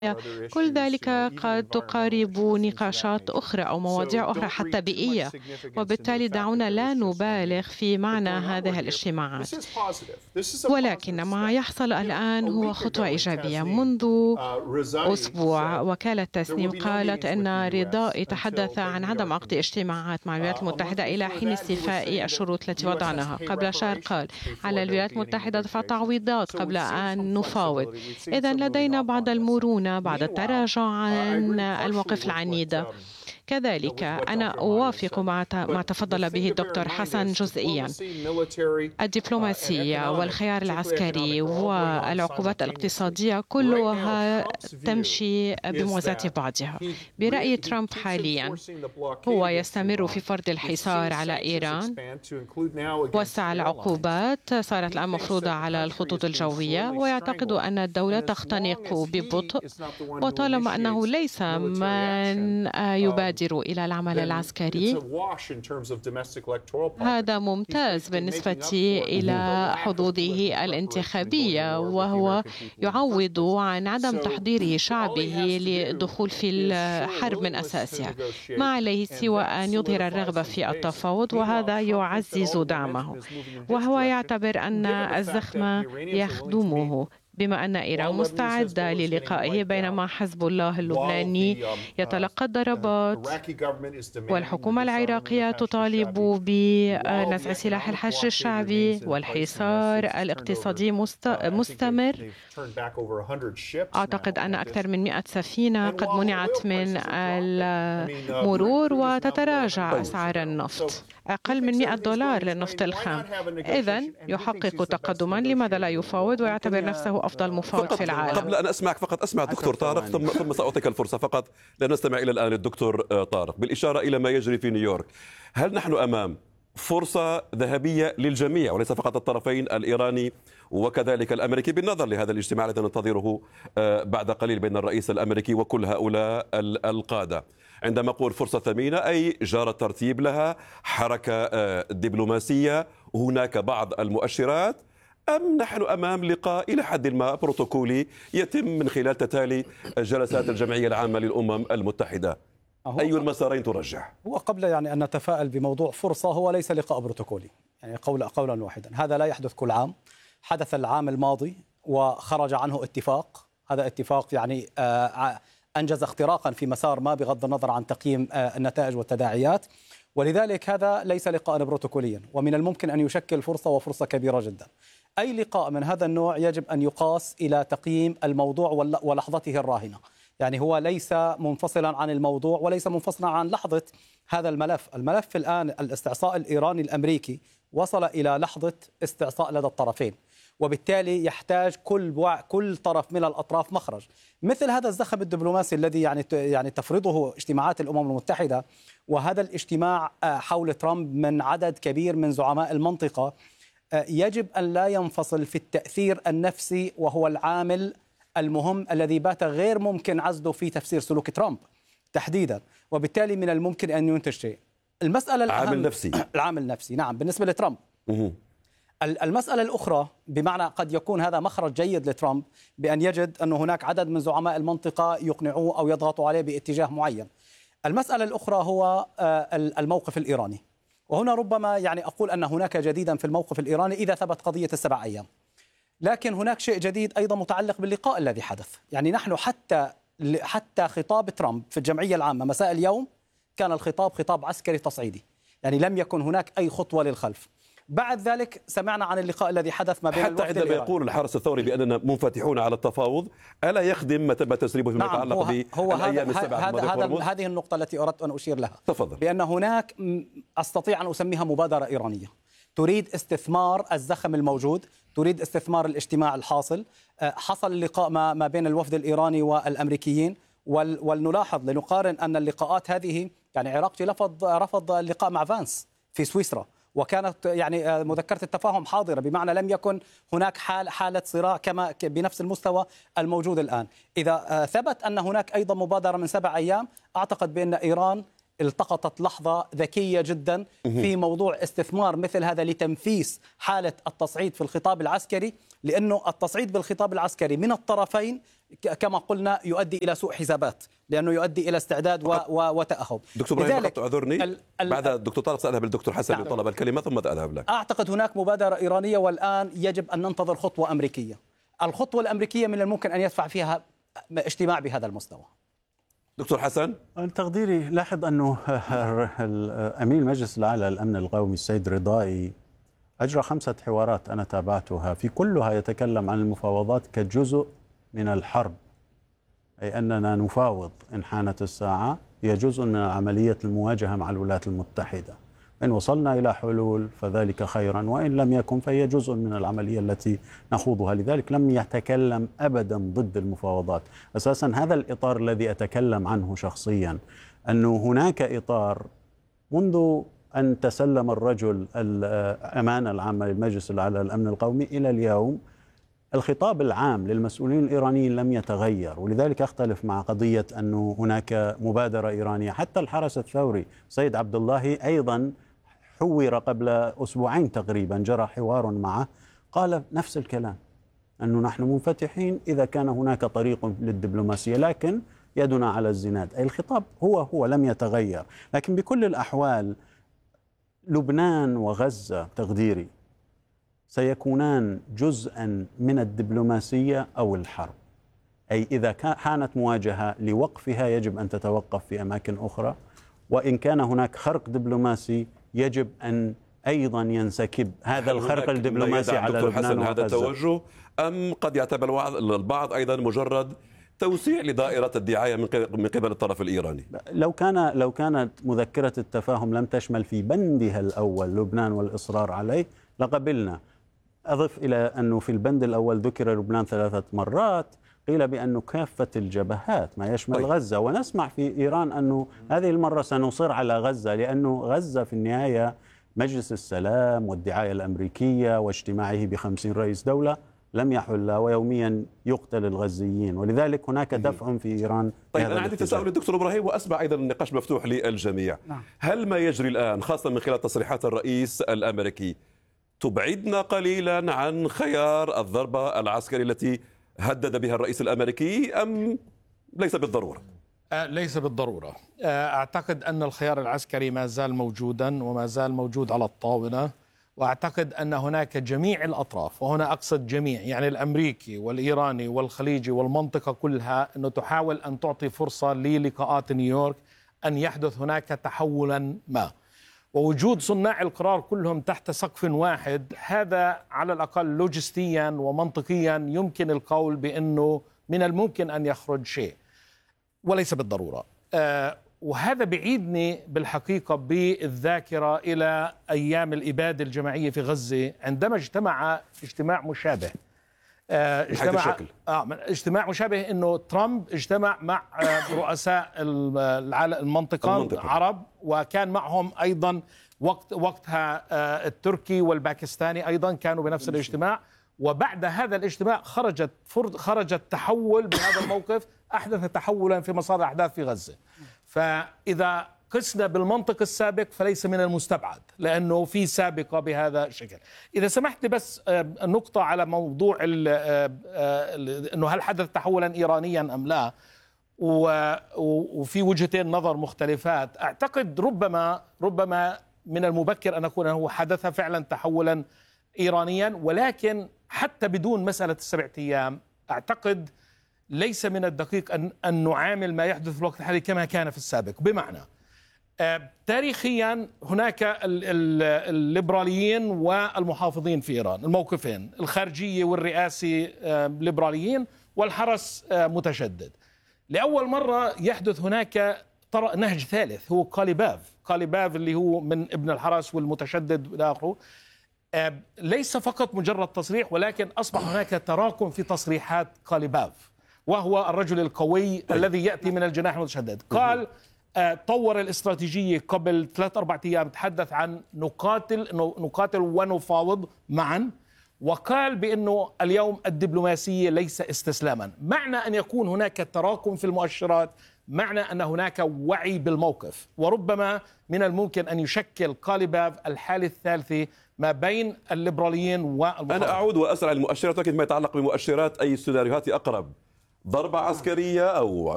كل ذلك قد تقارب نقاشات أخرى أو مواضيع أخرى حتى بيئية، وبالتالي دعونا لا نبالغ في معنى هذه الاجتماعات. ولكن ما يحصل الآن هو خطوة إيجابية. منذ أسبوع وكالة تسنيم قالت أن رضاء تحدث عن عدم عقد اجتماعات مع الولايات المتحدة إلى حين استيفاء الشروط التي وضعناها. قبل شهر قال على الولايات المتحدة دفع تعويضات قبل أن نفاوض. إذن لدينا بعض المرونة بعد التراجع عن الموقف العنيد. كذلك أنا أوافق ما تفضل به الدكتور حسن جزئيا. الدبلوماسية والخيار العسكري والعقوبات الاقتصادية كلها تمشي بموازاة بعضها. برأي ترامب حاليا هو يستمر في فرض الحصار على إيران، وسع العقوبات صارت الآن مفروضة على الخطوط الجوية، ويعتقد أن الدولة تختنق ببطء، وطالما أنه ليس من يبادر إلى العمل العسكري هذا ممتاز بالنسبة إلى حظوظه الانتخابية، وهو يعوض عن عدم تحضير شعبه للدخول في الحرب من أساسها. ما عليه سوى أن يظهر الرغبة في التفاوض، وهذا يعزز دعمه، وهو يعتبر أن الزخم يخدمه بما أن إيران مستعدة للقائه، بينما حزب الله اللبناني يتلقى الضربات والحكومة العراقية تطالب بنزع سلاح الحشد الشعبي والحصار الاقتصادي مستمر. أعتقد أن أكثر من 100 سفينة قد منعت من المرور، وتتراجع أسعار النفط، أقل من $100 للنفط الخام. إذن يحقق تقدما، لماذا لا يفاوض ويعتبر نفسه أفضل مفاوض في العالم؟ قبل أن أسمعك فقط أسمع الدكتور طارق، ثم سأعطيك الفرصة فقط لنستمع إلى الآن الدكتور طارق. بالإشارة إلى ما يجري في نيويورك، هل نحن أمام فرصة ذهبية للجميع وليس فقط الطرفين الإيراني وكذلك الأمريكي، بالنظر لهذا الاجتماع الذي ننتظره بعد قليل بين الرئيس الأمريكي وكل هؤلاء القادة؟ عندما أقول فرصة ثمينة أي جار الترتيب لها، حركة دبلوماسية، هناك بعض المؤشرات، أم نحن أمام لقاء إلى حد ما بروتوكولي يتم من خلال تتالي جلسات الجمعية العامة للأمم المتحدة؟ أي المسارين ترجح؟ هو قبل أن نتفائل بموضوع فرصة، هو ليس لقاء بروتوكولي، يعني قولا واحدا. هذا لا يحدث كل عام، حدث العام الماضي وخرج عنه اتفاق. هذا اتفاق يعني أنجز اختراقا في مسار ما بغض النظر عن تقييم النتائج والتداعيات، ولذلك هذا ليس لقاء بروتوكوليا، ومن الممكن أن يشكل فرصة وفرصة كبيرة جدا. أي لقاء من هذا النوع يجب أن يقاس إلى تقييم الموضوع ولحظته الراهنة، يعني هو ليس منفصلا عن الموضوع وليس منفصلا عن لحظة هذا الملف الآن الاستعصاء الإيراني الأمريكي وصل إلى لحظة استعصاء لدى الطرفين، وبالتالي يحتاج كل طرف من الأطراف مخرج. مثل هذا الزخم الدبلوماسي الذي يعني تفرضه اجتماعات الأمم المتحدة، وهذا الاجتماع حول ترامب من عدد كبير من زعماء المنطقة، يجب أن لا ينفصل في التأثير النفسي، وهو العامل المهم الذي بات غير ممكن عزله في تفسير سلوك ترامب تحديدا، وبالتالي من الممكن أن ينتج شيء. المسألة العامل نفسي. العامل النفسي، نعم، بالنسبة لترامب. المسألة الأخرى، بمعنى قد يكون هذا مخرج جيد لترامب بأن يجد أن هناك عدد من زعماء المنطقة يقنعوه أو يضغطوا عليه باتجاه معين. المسألة الأخرى هو الموقف الإيراني، وهنا ربما يعني أقول أن هناك جديدا في الموقف الإيراني إذا ثبت قضية ال7 أيام، لكن هناك شيء جديد أيضا متعلق باللقاء الذي حدث. يعني نحن حتى خطاب ترامب في الجمعية العامة مساء اليوم كان الخطاب خطاب عسكري تصعيدي، يعني لم يكن هناك أي خطوة للخلف. بعد ذلك سمعنا عن اللقاء الذه حدث ما بين حتى عندما يقول الحرس الثوري بأننا منفتحون على التفاوض، ألا يخدم ما تم تسريبه فيما يتعلق بالأيام السبعة؟ هذه النقطة التي أردت أن أشير لها. تفضل. بأن هناك أستطيع أن أسميها مبادرة إيرانية تريد استثمار الزخم الموجود، تريد استثمار الاجتماع الحاصل. حصل اللقاء ما بين الوفد الإيراني والأمريكيين، ولنلاحظ لنقارن أن اللقاءات هذه، يعني عراقي رفض اللقاء مع فانس في سويسرا، وكانت يعني مذكرة التفاهم حاضرة، بمعنى لم يكن هناك حالة صراع كما بنفس المستوى الموجود الآن. إذا ثبت أن هناك أيضا مبادرة من 7 أيام، أعتقد بأن إيران التقطت لحظة ذكية جدا في موضوع استثمار مثل هذا لتنفيس حالة التصعيد في الخطاب العسكري، لأنه التصعيد بالخطاب العسكري من الطرفين كما قلنا يؤدي إلى سوء حسابات، لأنه يؤدي إلى استعداد وتأهب. دكتور إبراهيم، فقط أعذرني، بعد الدكتور طارق سأذهب للدكتور حسن لطلب الكلمة ثم أذهب لك. أعتقد هناك مبادرة إيرانية، والآن يجب أن ننتظر خطوة أمريكية. الخطوة الأمريكية من الممكن أن يدفع فيها اجتماع بهذا المستوى. دكتور حسن، تقديري لاحظ أنه أمين المجلس الأعلى للأمن القومي السيد رضائي أجرى 5 حوارات أنا تابعتها، في كلها يتكلم عن المفاوضات كجزء من الحرب، أي أننا نفاوض إن حانت الساعة، هي جزء من عملية المواجهة مع الولايات المتحدة. إن وصلنا إلى حلول فذلك خيرا، وإن لم يكن فهي جزء من العملية التي نخوضها. لذلك لم يتكلم أبدا ضد المفاوضات. أساسا هذا الإطار الذي أتكلم عنه شخصيا، أنه هناك إطار منذ أن تسلم الرجل الأمانة العامة للمجلس الأعلى للأمن القومي إلى اليوم، الخطاب العام للمسؤولين الإيرانيين لم يتغير. ولذلك أختلف مع قضية أنه هناك مبادرة إيرانية. حتى الحرس الثوري سيد عبد الله أيضا حوّر قبل أسبوعين تقريبا، جرى حوار معه، قال نفس الكلام، أنه نحن منفتحين إذا كان هناك طريق للدبلوماسية، لكن يدنا على الزناد. أي الخطاب هو لم يتغير. لكن بكل الأحوال لبنان وغزة تقديري سيكونان جزءا من الدبلوماسية أو الحرب. أي إذا كانت مواجهة لوقفها يجب أن تتوقف في أماكن أخرى، وإن كان هناك خرق دبلوماسي يجب أن أيضا ينسكب هذا الخرق الدبلوماسي على لبنان وغزة. هذا التوجه أم قد يعتبر البعض أيضا مجرد توسيع لدائرة الدعاية من قبل الطرف الإيراني؟ لو كانت مذكرة التفاهم لم تشمل في بندها الأول لبنان والإصرار عليه لقبلنا. أضف إلى أنه في البند الأول ذكر لبنان 3 مرات، قيل بأنه كافة الجبهات ما يشمل غزة، ونسمع في إيران أنه هذه المرة سنصر على غزة، لأنه غزة في النهاية مجلس السلام والدعاية الأمريكية واجتماعه ب50 رئيس دولة لم يحل، ويوميا يقتل الغزيين، ولذلك هناك دفع في إيران. طيب أنا عندي تساؤل للدكتور إبراهيم، وأسمع أيضا النقاش مفتوح للجميع. هل ما يجري الآن خاصة من خلال تصريحات الرئيس الأمريكي تبعدنا قليلا عن خيار الضربة العسكرية التي هدد بها الرئيس الأمريكي، أم ليس بالضرورة؟ ليس بالضرورة. أعتقد أن الخيار العسكري ما زال موجودا وما زال موجود على الطاولة، وأعتقد أن هناك جميع الأطراف، وهنا أقصد جميع، يعني الأمريكي والإيراني والخليجي والمنطقة كلها، أنه تحاول أن تعطي فرصة للقاءات نيويورك أن يحدث هناك تحولا ما، ووجود صناع القرار كلهم تحت سقف واحد، هذا على الأقل لوجستيا ومنطقيا يمكن القول بأنه من الممكن أن يخرج شيء، وليس بالضرورة. وهذا بعيدني بالحقيقة بالذاكرة إلى أيام الإبادة الجماعية في غزة، عندما اجتماع مشابه، اجتماع مشابه أنه ترامب اجتمع مع رؤساء المنطقة عرب، وكان معهم أيضا وقتها التركي والباكستاني أيضا كانوا بنفس الاجتماع. وبعد هذا الاجتماع خرج تحول بهذا الموقف، أحدث تحولا في مسار الأحداث في غزة. فإذا قسنا بالمنطق السابق فليس من المستبعد، لأنه في سابقة بهذا الشكل. إذا سمحت لي بس نقطة على موضوع أنه هل حدث تحولا إيرانيا أم لا، وفي وجهتين نظر مختلفات. أعتقد ربما من المبكر أن يكون هو حدث فعلا تحولا إيرانيا، ولكن حتى بدون مسألة ال7 أيام أعتقد ليس من الدقيق أن نعامل ما يحدث في الوقت الحالي كما كان في السابق. بمعنى تاريخيا هناك الليبراليين والمحافظين في إيران، الموقفين، الخارجية والرئاسي ليبراليين والحرس متشدد. لأول مرة يحدث هناك نهج ثالث، هو قاليباف اللي هو من ابن الحرس والمتشدد إلى آخره. ليس فقط مجرد تصريح، ولكن أصبح هناك تراكم في تصريحات قاليباف، وهو الرجل القوي الذي يأتي من الجناح المتشدد. قال طور الاستراتيجية قبل 3-4 أيام، تحدث عن نقاتل ونفاوض معا، وقال بأنه اليوم الدبلوماسية ليس استسلاما. معنى أن يكون هناك تراكم في المؤشرات معنى أن هناك وعي بالموقف، وربما من الممكن أن يشكل قاليباف الحالة الثالثة ما بين الليبراليين والمحافظين. أنا أعود وأسأل عن المؤشرات، لكن ما يتعلق بمؤشرات أي السيناريوهات أقرب ضربة عسكرية أو